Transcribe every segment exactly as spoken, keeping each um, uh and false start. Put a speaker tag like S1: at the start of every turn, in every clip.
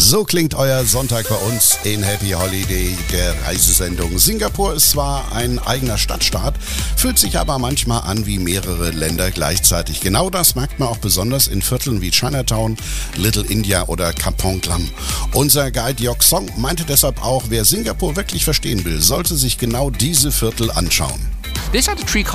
S1: So klingt euer Sonntag bei uns in Happy Holiday, der Reisesendung. Singapur ist zwar ein eigener Stadtstaat, fühlt sich aber manchmal an wie mehrere Länder gleichzeitig. Genau das merkt man auch besonders in Vierteln wie Chinatown, Little India oder Kampong Glam. Unser Guide Yok Song meinte deshalb auch, wer Singapur wirklich verstehen will, sollte sich genau diese Viertel anschauen.
S2: Das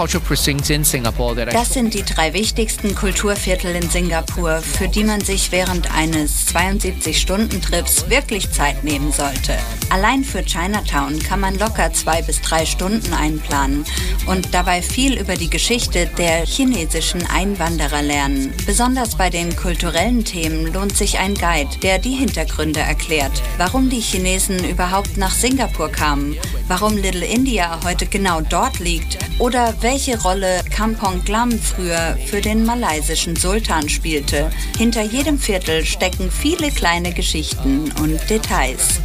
S3: sind die drei wichtigsten Kulturviertel in Singapur, für die man sich während eines zweiundsiebzig-Stunden-Trips wirklich Zeit nehmen sollte. Allein für Chinatown kann man locker zwei bis drei Stunden einplanen und dabei viel über die Geschichte der chinesischen Einwanderer lernen. Besonders bei den kulturellen Themen lohnt sich ein Guide, der die Hintergründe erklärt, warum die Chinesen überhaupt nach Singapur kamen, warum Little India heute genau dort liegt oder welche Rolle Kampong Glam früher für den malaysischen Sultan spielte. Hinter jedem Viertel stecken viele kleine Geschichten und Details.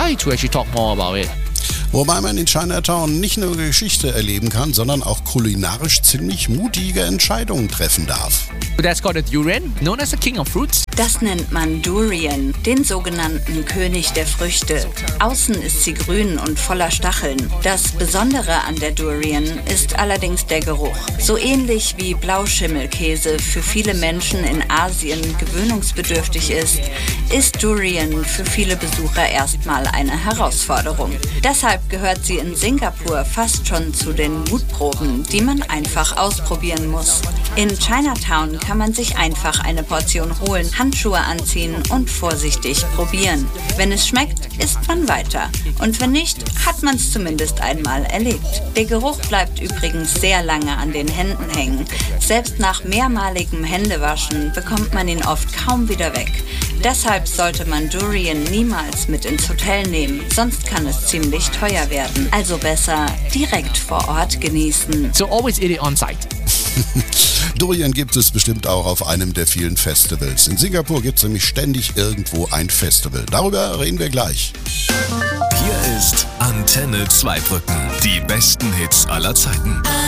S1: Wobei man in Chinatown nicht nur Geschichte erleben kann, sondern auch kulinarisch ziemlich mutige Entscheidungen treffen darf.
S2: That's called a durian, known as the king of fruits.
S3: Das nennt man Durian, den sogenannten König der Früchte. Außen ist sie grün und voller Stacheln. Das Besondere an der Durian ist allerdings der Geruch. So ähnlich wie Blauschimmelkäse für viele Menschen in Asien gewöhnungsbedürftig ist, ist Durian für viele Besucher erstmal eine Herausforderung. Deshalb gehört sie in Singapur fast schon zu den Mutproben, die man einfach ausprobieren muss. In Chinatown kann man sich einfach eine Portion holen, Handschuhe anziehen und vorsichtig probieren. Wenn es schmeckt, isst man weiter. Und wenn nicht, hat man es zumindest einmal erlebt. Der Geruch bleibt übrigens sehr lange an den Händen hängen. Selbst nach mehrmaligem Händewaschen bekommt man ihn oft kaum wieder weg. Deshalb sollte man Durian niemals mit ins Hotel nehmen, sonst kann es ziemlich teuer werden. Also besser direkt vor Ort genießen.
S2: So always eat it on site.
S1: Durian gibt es bestimmt auch auf einem der vielen Festivals. In Singapur gibt es nämlich ständig irgendwo ein Festival. Darüber reden wir gleich.
S4: Hier ist Antenne Zweibrücken. Die besten Hits aller Zeiten.